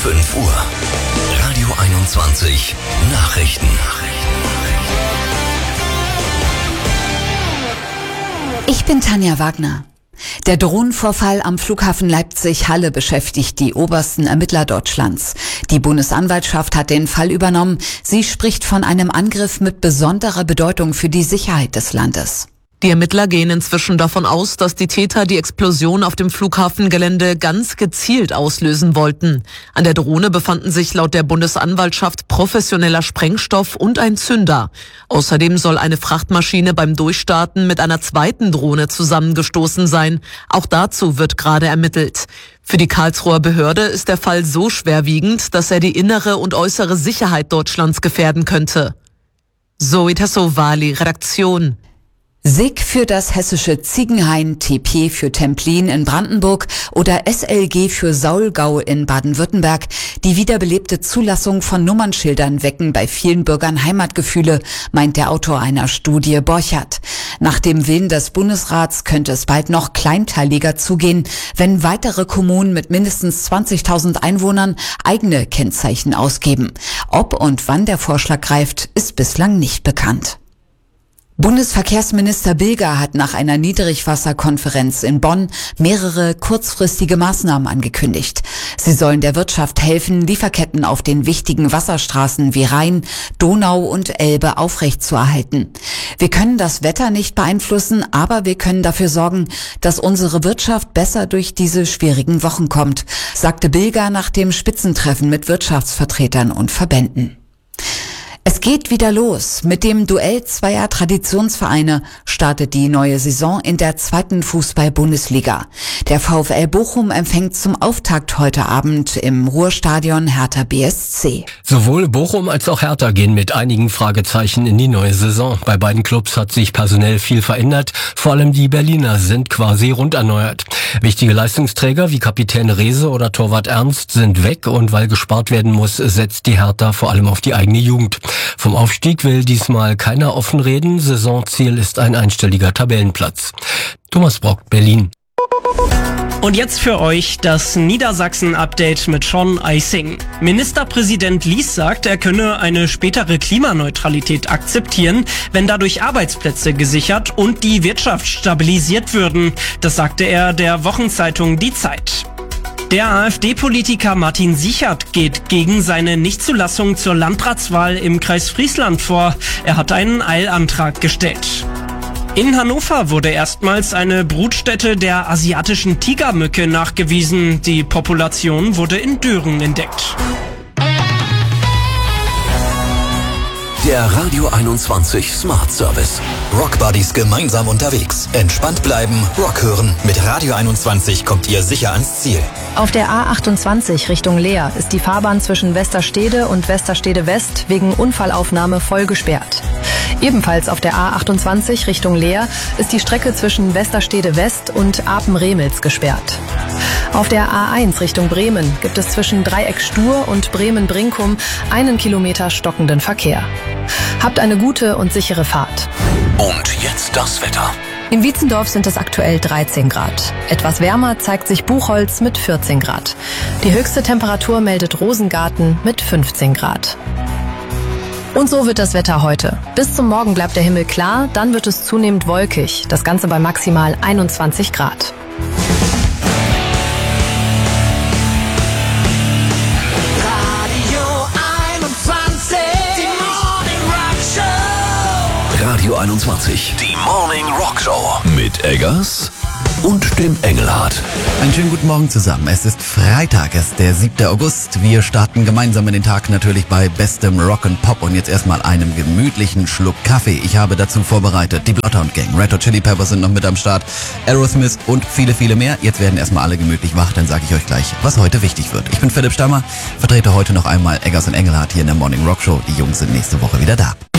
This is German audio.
5 Uhr. Radio 21 Nachrichten. Ich bin Tanja Wagner. Der Drohnenvorfall am Flughafen Leipzig-Halle beschäftigt die obersten Ermittler Deutschlands. Die Bundesanwaltschaft hat den Fall übernommen. Sie spricht von einem Angriff mit besonderer Bedeutung für die Sicherheit des Landes. Die Ermittler gehen inzwischen davon aus, dass die Täter die Explosion auf dem Flughafengelände ganz gezielt auslösen wollten. An der Drohne befanden sich laut der Bundesanwaltschaft professioneller Sprengstoff und ein Zünder. Außerdem soll eine Frachtmaschine beim Durchstarten mit einer zweiten Drohne zusammengestoßen sein. Auch dazu wird gerade ermittelt. Für die Karlsruher Behörde ist der Fall so schwerwiegend, dass er die innere und äußere Sicherheit Deutschlands gefährden könnte. Zoe Tassovali, Redaktion. SIG für das hessische Ziegenhain, TP für Templin in Brandenburg oder SLG für Saulgau in Baden-Württemberg. Die wiederbelebte Zulassung von Nummernschildern wecken bei vielen Bürgern Heimatgefühle, meint der Autor einer Studie Borchardt. Nach dem Willen des Bundesrats könnte es bald noch kleinteiliger zugehen, wenn weitere Kommunen mit mindestens 20.000 Einwohnern eigene Kennzeichen ausgeben. Ob und wann der Vorschlag greift, ist bislang nicht bekannt. Bundesverkehrsminister Bilger hat nach einer Niedrigwasserkonferenz in Bonn mehrere kurzfristige Maßnahmen angekündigt. Sie sollen der Wirtschaft helfen, Lieferketten auf den wichtigen Wasserstraßen wie Rhein, Donau und Elbe aufrechtzuerhalten. Wir können das Wetter nicht beeinflussen, aber wir können dafür sorgen, dass unsere Wirtschaft besser durch diese schwierigen Wochen kommt, sagte Bilger nach dem Spitzentreffen mit Wirtschaftsvertretern und Verbänden. Es geht wieder los. Mit dem Duell zweier Traditionsvereine startet die neue Saison in der 2. Fußball-Bundesliga. Der VfL Bochum empfängt zum Auftakt heute Abend im Ruhrstadion Hertha BSC. Sowohl Bochum als auch Hertha gehen mit einigen Fragezeichen in die neue Saison. Bei beiden Clubs hat sich personell viel verändert. Vor allem die Berliner sind quasi rund erneuert. Wichtige Leistungsträger wie Kapitän Rehse oder Torwart Ernst sind weg und weil gespart werden muss, setzt die Hertha vor allem auf die eigene Jugend. Vom Aufstieg will diesmal keiner offen reden. Saisonziel ist ein einstelliger Tabellenplatz. Thomas Brock, Berlin. Und jetzt für euch das Niedersachsen-Update mit Sean Eising. Ministerpräsident Lies sagt, er könne eine spätere Klimaneutralität akzeptieren, wenn dadurch Arbeitsplätze gesichert und die Wirtschaft stabilisiert würden. Das sagte er der Wochenzeitung Die Zeit. Der AfD-Politiker Martin Sichert geht gegen seine Nichtzulassung zur Landratswahl im Kreis Friesland vor. Er hat einen Eilantrag gestellt. In Hannover wurde erstmals eine Brutstätte der asiatischen Tigermücke nachgewiesen. Die Population wurde in Düren entdeckt. Der Radio 21 Smart Service. Rock Buddies gemeinsam unterwegs. Entspannt bleiben, Rock hören. Mit Radio 21 kommt ihr sicher ans Ziel. Auf der A28 Richtung Leer ist die Fahrbahn zwischen Westerstede und Westerstede West wegen Unfallaufnahme voll gesperrt. Ebenfalls auf der A28 Richtung Leer ist die Strecke zwischen Westerstede West und Apen-Remels gesperrt. Auf der A1 Richtung Bremen gibt es zwischen Dreieck Stur und Bremen-Brinkum 1 Kilometer stockenden Verkehr. Habt eine gute und sichere Fahrt. Und jetzt das Wetter. In Wietzendorf sind es aktuell 13 Grad. Etwas wärmer zeigt sich Buchholz mit 14 Grad. Die höchste Temperatur meldet Rosengarten mit 15 Grad. Und so wird das Wetter heute. Bis zum Morgen bleibt der Himmel klar, dann wird es zunehmend wolkig. Das Ganze bei maximal 21 Grad. Radio 21, die Morning Rock Show mit Eggers und dem Engelhardt. Einen schönen guten Morgen zusammen. Es ist Freitag, es ist der 7. August. Wir starten gemeinsam in den Tag natürlich bei bestem Rock and Pop und jetzt erstmal einem gemütlichen Schluck Kaffee. Ich habe dazu vorbereitet die Bloodhound Gang, Red Hot Chili Peppers sind noch mit am Start, Aerosmith und viele, viele mehr. Jetzt werden erstmal alle gemütlich wach, dann sage ich euch gleich, was heute wichtig wird. Ich bin Philipp Stammer, vertrete heute noch einmal Eggers und Engelhardt hier in der Morning Rock Show. Die Jungs sind nächste Woche wieder da.